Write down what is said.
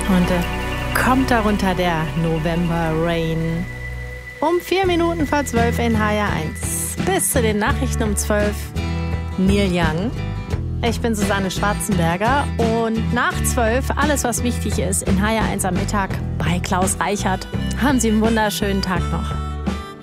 Und kommt darunter der November Rain. Um 4 Minuten vor 12 in HR1. Bis zu den Nachrichten um 12. Neil Young. Ich bin Susanne Schwarzenberger und nach 12 alles, was wichtig ist, in HR1 am Mittag bei Klaus Reichert. Haben Sie einen wunderschönen Tag noch.